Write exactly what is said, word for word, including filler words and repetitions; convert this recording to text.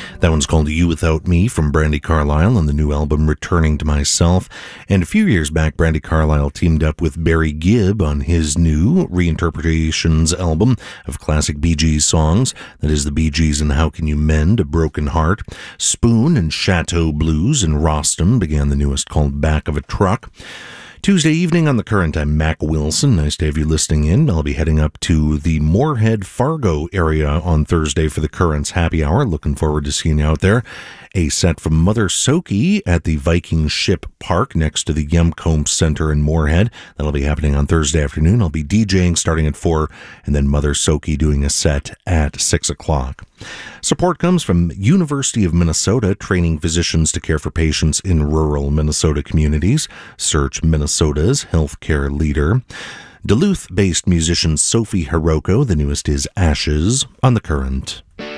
That one's called You Without Me from Brandi Carlile on the new album Returning to Myself. And a few years back, Brandi Carlile teamed up with Barry Gibb on his new reinterpretations album of classic Bee Gees songs. That is the Bee Gees and How Can You Mend a Broken Heart. Spoon and Chateau Blues and Rostam began the newest called Back of a Truck. Tuesday evening on The Current, I'm Mac Wilson. Nice to have you listening in. I'll be heading up to the Moorhead Fargo area on Thursday for The Current's Happy Hour. Looking forward to seeing you out there. A set from Mother Soki at the Viking Ship Park next to the Yemcombe Center in Moorhead. That'll be happening on Thursday afternoon. I'll be DJing starting at four, and then Mother Soki doing a set at six o'clock. Support comes from University of Minnesota, training physicians to care for patients in rural Minnesota communities. Search Minnesota's healthcare leader. Duluth-based musician Sophie Hiroko. The newest is Ashes on The Current.